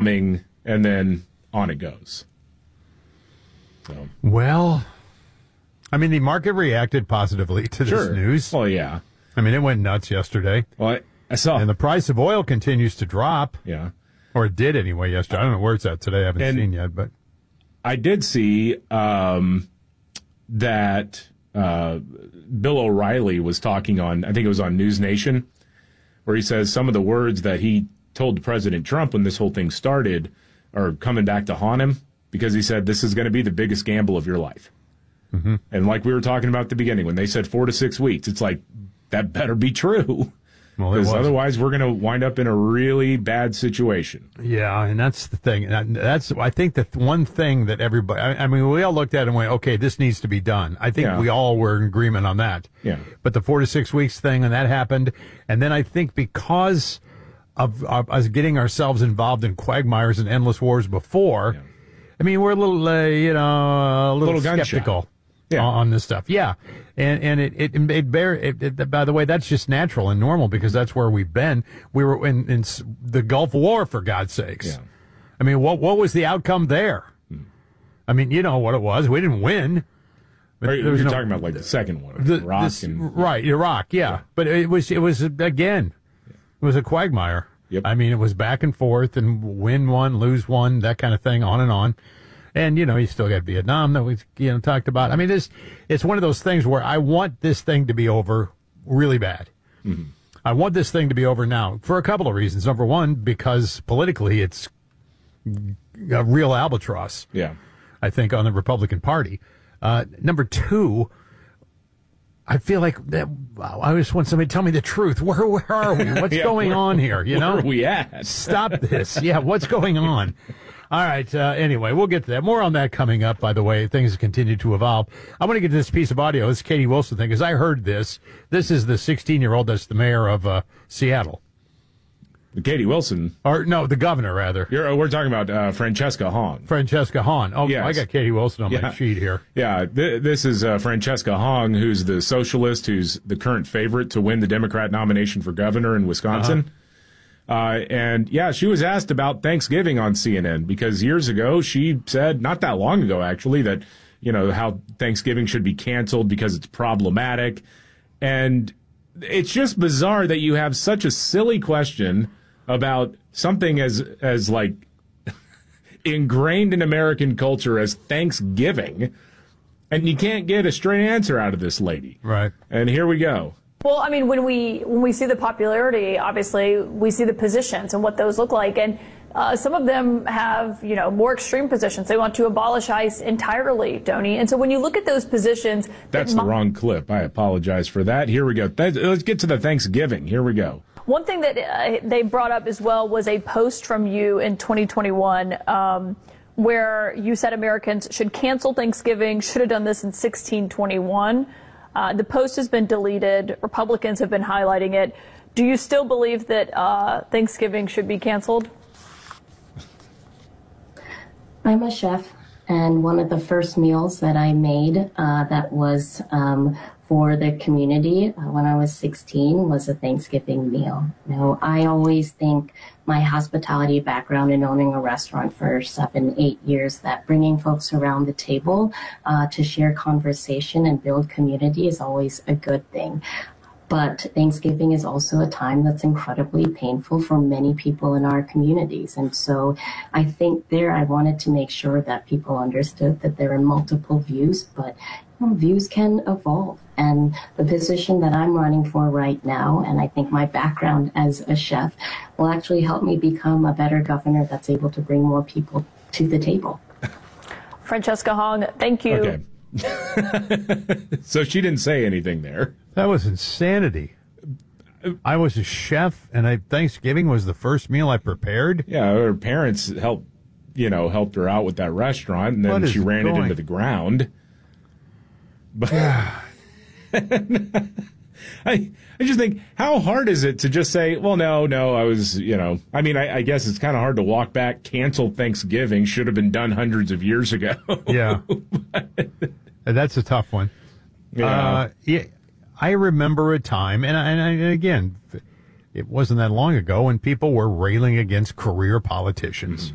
coming, and then on it goes. So. Well, I mean, the market reacted positively to this news. Well, yeah. I mean, it went nuts yesterday. Well, I saw. And the price of oil continues to drop. Yeah. Or it did anyway yesterday. I don't know where it's at today. I haven't seen yet, but. I did see that Bill O'Reilly was talking on, I think it was on News Nation, where he says some of the words that he told President Trump when this whole thing started are coming back to haunt him, because he said this is going to be the biggest gamble of your life. Mm-hmm. And like we were talking about at the beginning, when they said 4 to 6 weeks, it's like, that better be true. Well, because otherwise we're going to wind up in a really bad situation. Yeah, and that's the thing. That's, I think, the one thing that everybody, I mean, we all looked at it and went, okay, this needs to be done. I think we all were in agreement on that. Yeah. But the 4 to 6 weeks thing, and that happened. And then I think because of us getting ourselves involved in quagmires and endless wars before, I mean, we're a little, a little skeptical. On this stuff. Yeah. And it by the way, that's just natural and normal because that's where we've been. We were in the Gulf War, for God's sakes. Yeah. I mean, what was the outcome there? I mean, you know what it was. We didn't win. You're talking about like the second one, Iraq. Right, Iraq, yeah. But it was again, it was a quagmire. Yep. I mean, it was back and forth and win one, lose one, that kind of thing, on and on. And, you still got Vietnam that we, talked about. I mean, it's one of those things where I want this thing to be over really bad. Mm-hmm. I want this thing to be over now for a couple of reasons. Number one, because politically it's a real albatross. Yeah. I think on the Republican Party. Number two, I feel like I just want somebody to tell me the truth. Where are we? What's going on here? Where are we at? Stop this. Yeah, what's going on? All right. Anyway, we'll get to that. More on that coming up, by the way. Things continue to evolve. I want to get to this piece of audio. This Katie Wilson thing, because I heard this. This is the 16-year-old that's the mayor of Seattle. Katie Wilson? Or, no, the governor, rather. We're talking about Francesca Hong. Francesca Hong. Oh, yes. I got Katie Wilson on my sheet here. Yeah, this is Francesca Hong, who's the socialist, who's the current favorite to win the Democrat nomination for governor in Wisconsin. Uh-huh. And she was asked about Thanksgiving on CNN because years ago she said, not that long ago actually, that, how Thanksgiving should be canceled because it's problematic. And it's just bizarre that you have such a silly question about something as like ingrained in American culture as Thanksgiving, and you can't get a straight answer out of this lady. Right. And here we go. Well, I mean, when we see the popularity, obviously, we see the positions and what those look like. And some of them have, more extreme positions. They want to abolish ICE entirely, Tony. And so when you look at those positions... That's the wrong clip. I apologize for that. Here we go. Let's get to the Thanksgiving. Here we go. One thing that they brought up as well was a post from you in 2021 where you said Americans should cancel Thanksgiving, should have done this in 1621. The post has been deleted. Republicans have been highlighting it. Do you still believe that Thanksgiving should be canceled? I'm a chef, and one of the first meals that I made that was for the community when I was 16 was a Thanksgiving meal. I always think my hospitality background in owning a restaurant for 7-8 years, that bringing folks around the table to share conversation and build community is always a good thing. But Thanksgiving is also a time that's incredibly painful for many people in our communities. And so I think I wanted to make sure that people understood that there are multiple views, but views can evolve. And the position that I'm running for right now, and I think my background as a chef, will actually help me become a better governor that's able to bring more people to the table. Francesca Hong, thank you. Okay. So she didn't say anything there. That was insanity. I was a chef, and Thanksgiving was the first meal I prepared. Yeah, her parents helped her out with that restaurant, and then she ran it into the ground. But I just think, how hard is it to just say, well, no, I was, I mean, I guess it's kind of hard to walk back, cancel Thanksgiving, should have been done hundreds of years ago. Yeah. That's a tough one. Yeah. I remember a time, and again, it wasn't that long ago, when people were railing against career politicians.